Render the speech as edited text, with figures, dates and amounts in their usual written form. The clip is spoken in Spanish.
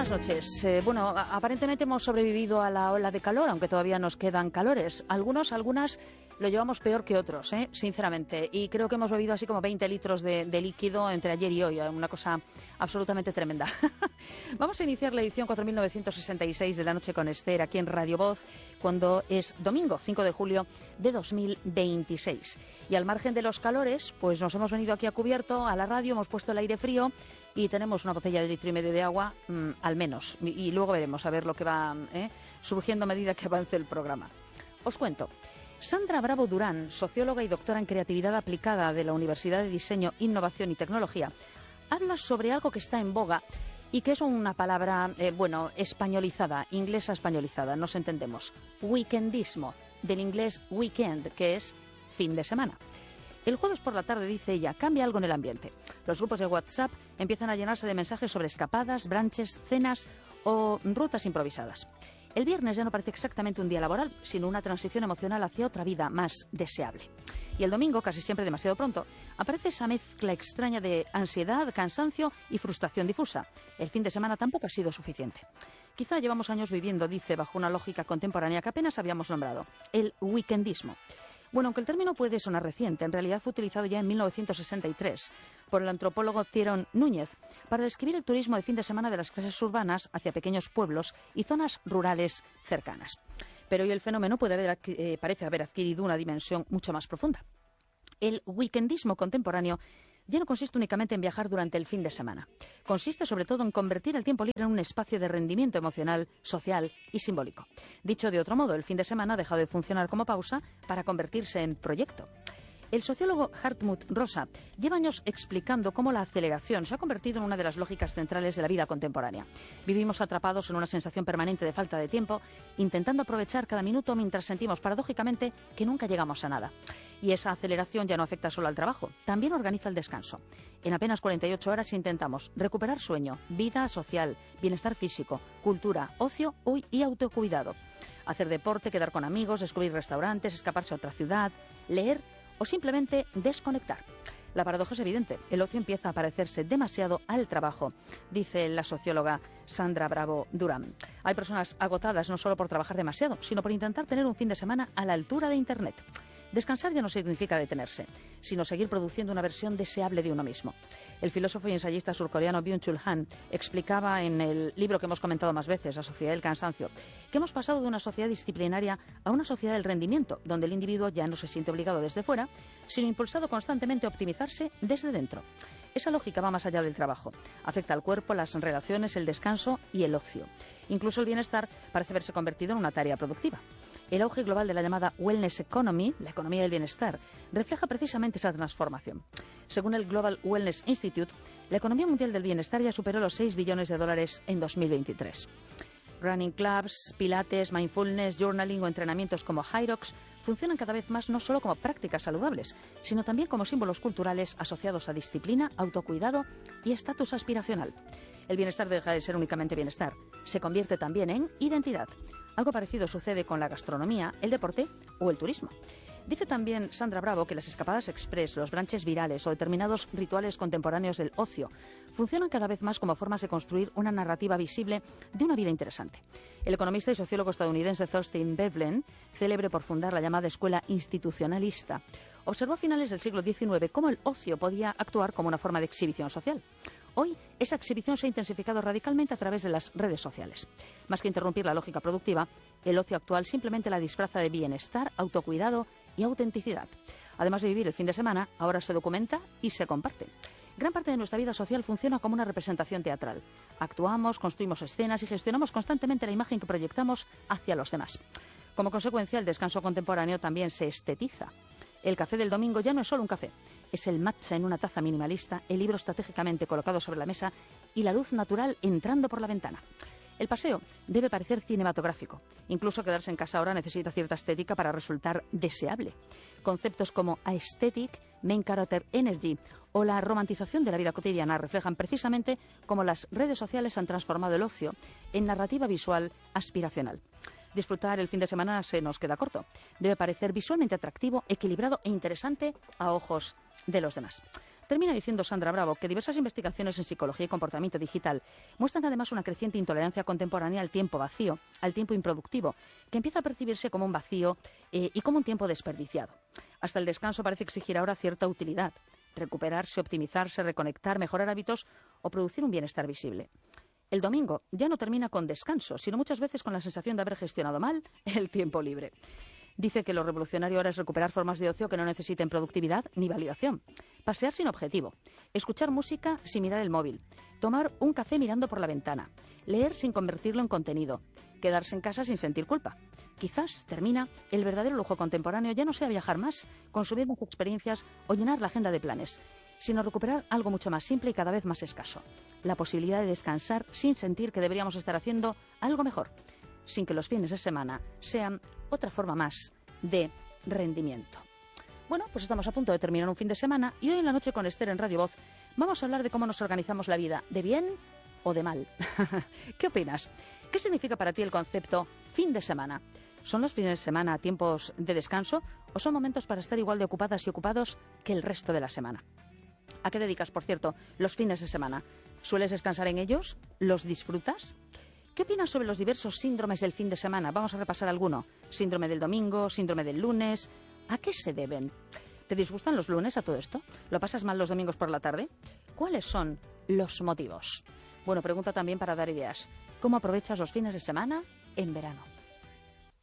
Buenas noches. Aparentemente hemos sobrevivido a la ola de calor, aunque todavía nos quedan calores. Algunas lo llevamos peor que otros, sinceramente. Y creo que hemos bebido así como 20 litros de líquido entre ayer y hoy. Una cosa absolutamente tremenda. Vamos a iniciar la edición 4966 de La Noche con Esther aquí en Radio Voz, cuando es domingo 5 de julio de 2026. Y al margen de los calores, pues nos hemos venido aquí a cubierto a la radio, hemos puesto el aire frío y tenemos una botella de 1,5 litros de agua, al menos. Y luego veremos a ver lo que va surgiendo a medida que avance el programa. Os cuento. Sandra Bravo Durán, socióloga y doctora en creatividad aplicada de la Universidad de Diseño, Innovación y Tecnología, habla sobre algo que está en boga y que es una palabra, españolizada, inglesa españolizada, nos entendemos. Weekendismo, del inglés weekend, que es fin de semana. El jueves por la tarde, dice ella, cambia algo en el ambiente. Los grupos de WhatsApp empiezan a llenarse de mensajes sobre escapadas, brunches, cenas o rutas improvisadas. El viernes ya no parece exactamente un día laboral, sino una transición emocional hacia otra vida más deseable. Y el domingo, casi siempre demasiado pronto, aparece esa mezcla extraña de ansiedad, cansancio y frustración difusa. El fin de semana tampoco ha sido suficiente. Quizá llevamos años viviendo, dice, bajo una lógica contemporánea que apenas habíamos nombrado, el weekendismo. Bueno, aunque el término puede sonar reciente, en realidad fue utilizado ya en 1963 por el antropólogo Thierry Núñez para describir el turismo de fin de semana de las clases urbanas hacia pequeños pueblos y zonas rurales cercanas. Pero hoy el fenómeno parece haber adquirido una dimensión mucho más profunda. El weekendismo contemporáneo ya no consiste únicamente en viajar durante el fin de semana. Consiste sobre todo en convertir el tiempo libre en un espacio de rendimiento emocional, social y simbólico. Dicho de otro modo, el fin de semana ha dejado de funcionar como pausa para convertirse en proyecto. El sociólogo Hartmut Rosa lleva años explicando cómo la aceleración se ha convertido en una de las lógicas centrales de la vida contemporánea. Vivimos atrapados en una sensación permanente de falta de tiempo, intentando aprovechar cada minuto mientras sentimos paradójicamente que nunca llegamos a nada. Y esa aceleración ya no afecta solo al trabajo, también organiza el descanso. En apenas 48 horas intentamos recuperar sueño, vida social, bienestar físico, cultura, ocio y autocuidado. Hacer deporte, quedar con amigos, descubrir restaurantes, escaparse a otra ciudad, leer o simplemente desconectar. La paradoja es evidente. El ocio empieza a parecerse demasiado al trabajo, dice la socióloga Sandra Bravo Durán. Hay personas agotadas no solo por trabajar demasiado, sino por intentar tener un fin de semana a la altura de Internet. Descansar ya no significa detenerse, sino seguir produciendo una versión deseable de uno mismo. El filósofo y ensayista surcoreano Byung-Chul Han explicaba en el libro que hemos comentado más veces, La sociedad del cansancio, que hemos pasado de una sociedad disciplinaria a una sociedad del rendimiento, donde el individuo ya no se siente obligado desde fuera, sino impulsado constantemente a optimizarse desde dentro. Esa lógica va más allá del trabajo. Afecta al cuerpo, las relaciones, el descanso y el ocio. Incluso el bienestar parece haberse convertido en una tarea productiva. El auge global de la llamada Wellness Economy, la economía del bienestar, refleja precisamente esa transformación. Según el Global Wellness Institute, la economía mundial del bienestar ya superó los $6 billones en 2023. Running clubs, pilates, mindfulness, journaling o entrenamientos como Hyrox funcionan cada vez más no solo como prácticas saludables, sino también como símbolos culturales asociados a disciplina, autocuidado y estatus aspiracional. El bienestar deja de ser únicamente bienestar, se convierte también en identidad. Algo parecido sucede con la gastronomía, el deporte o el turismo. Dice también Sandra Bravo que las escapadas express, los brunches virales o determinados rituales contemporáneos del ocio funcionan cada vez más como formas de construir una narrativa visible de una vida interesante. El economista y sociólogo estadounidense Thorstein Veblen, célebre por fundar la llamada escuela institucionalista, observó a finales del siglo XIX cómo el ocio podía actuar como una forma de exhibición social. Hoy, esa exhibición se ha intensificado radicalmente a través de las redes sociales. Más que interrumpir la lógica productiva, el ocio actual simplemente la disfraza de bienestar, autocuidado y autenticidad. Además de vivir el fin de semana, ahora se documenta y se comparte. Gran parte de nuestra vida social funciona como una representación teatral. Actuamos, construimos escenas y gestionamos constantemente la imagen que proyectamos hacia los demás. Como consecuencia, el descanso contemporáneo también se estetiza. El café del domingo ya no es solo un café. Es el matcha en una taza minimalista, el libro estratégicamente colocado sobre la mesa y la luz natural entrando por la ventana. El paseo debe parecer cinematográfico. Incluso quedarse en casa ahora necesita cierta estética para resultar deseable. Conceptos como aesthetic, main character energy o la romantización de la vida cotidiana reflejan precisamente cómo las redes sociales han transformado el ocio en narrativa visual aspiracional. Disfrutar el fin de semana se nos queda corto. Debe parecer visualmente atractivo, equilibrado e interesante a ojos de los demás. Termina diciendo Sandra Bravo que diversas investigaciones en psicología y comportamiento digital muestran además una creciente intolerancia contemporánea al tiempo vacío, al tiempo improductivo, que empieza a percibirse como un vacío y como un tiempo desperdiciado. Hasta el descanso parece exigir ahora cierta utilidad, recuperarse, optimizarse, reconectar, mejorar hábitos o producir un bienestar visible. El domingo ya no termina con descanso, sino muchas veces con la sensación de haber gestionado mal el tiempo libre. Dice que lo revolucionario ahora es recuperar formas de ocio que no necesiten productividad ni validación. Pasear sin objetivo, escuchar música sin mirar el móvil, tomar un café mirando por la ventana, leer sin convertirlo en contenido, quedarse en casa sin sentir culpa. Quizás, termina, el verdadero lujo contemporáneo ya no sea viajar más, consumir más experiencias o llenar la agenda de planes, sino recuperar algo mucho más simple y cada vez más escaso. La posibilidad de descansar sin sentir que deberíamos estar haciendo algo mejor, sin que los fines de semana sean otra forma más de rendimiento. Bueno, pues estamos a punto de terminar un fin de semana y hoy en la noche con Esther en Radio Voz vamos a hablar de cómo nos organizamos la vida, de bien o de mal. ¿Qué opinas? ¿Qué significa para ti el concepto fin de semana? ¿Son los fines de semana tiempos de descanso o son momentos para estar igual de ocupadas y ocupados que el resto de la semana? ¿A qué dedicas, por cierto, los fines de semana? ¿Sueles descansar en ellos? ¿Los disfrutas? ¿Qué opinas sobre los diversos síndromes del fin de semana? Vamos a repasar alguno. Síndrome del domingo, síndrome del lunes. ¿A qué se deben? ¿Te disgustan los lunes a todo esto? ¿Lo pasas mal los domingos por la tarde? ¿Cuáles son los motivos? Bueno, pregunta también para dar ideas. ¿Cómo aprovechas los fines de semana en verano?